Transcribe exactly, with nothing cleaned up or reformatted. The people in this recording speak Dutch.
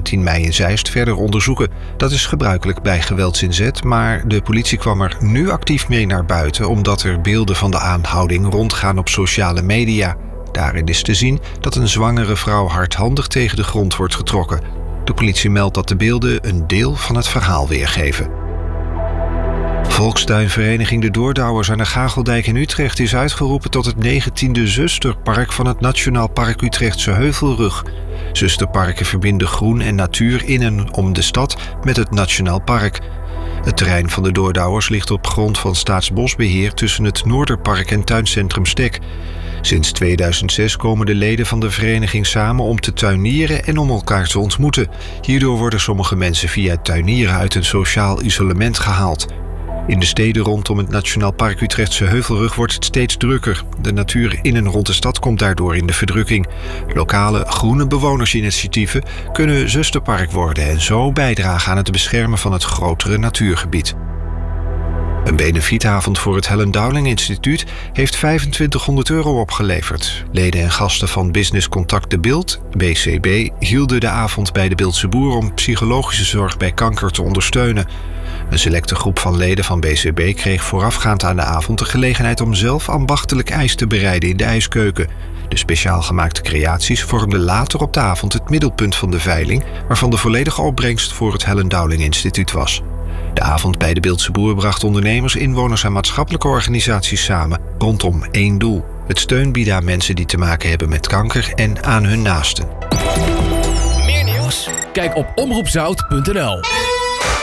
negentien mei in Zeist verder onderzoeken. Dat is gebruikelijk bij geweldsinzet, maar de politie kwam er nu actief mee naar buiten omdat er beelden van de aanhouding rondgaan op sociale media. Daarin is te zien dat een zwangere vrouw hardhandig tegen de grond wordt getrokken. De politie meldt dat de beelden een deel van het verhaal weergeven. Volkstuinvereniging De Doordouwers aan de Gageldijk in Utrecht is uitgeroepen tot het negentiende zusterpark van het Nationaal Park Utrechtse Heuvelrug. Zusterparken verbinden groen en natuur in en om de stad met het Nationaal Park. Het terrein van de Doordouwers ligt op grond van Staatsbosbeheer tussen het Noorderpark en tuincentrum Stek. Sinds tweeduizend zes komen de leden van de vereniging samen om te tuinieren en om elkaar te ontmoeten. Hierdoor worden sommige mensen via het tuinieren uit een sociaal isolement gehaald. In de steden rondom het Nationaal Park Utrechtse Heuvelrug wordt het steeds drukker. De natuur in en rond de stad komt daardoor in de verdrukking. Lokale groene bewonersinitiatieven kunnen zusterpark worden en zo bijdragen aan het beschermen van het grotere natuurgebied. Een benefietavond voor het Helen Dowling Instituut heeft vijfentwintighonderd euro opgeleverd. Leden en gasten van Business Contact De Bild, B C B, hielden de avond bij de Bildse Boer om psychologische zorg bij kanker te ondersteunen. Een selecte groep van leden van B C B kreeg voorafgaand aan de avond de gelegenheid om zelf ambachtelijk ijs te bereiden in de ijskeuken. De speciaal gemaakte creaties vormden later op de avond het middelpunt van de veiling, waarvan de volledige opbrengst voor het Helen Dowling Instituut was. De avond bij de Bildse Boer bracht ondernemers, inwoners en maatschappelijke organisaties samen rondom één doel: het steun bieden aan mensen die te maken hebben met kanker en aan hun naasten. Meer nieuws? Kijk op omroep zout punt n l.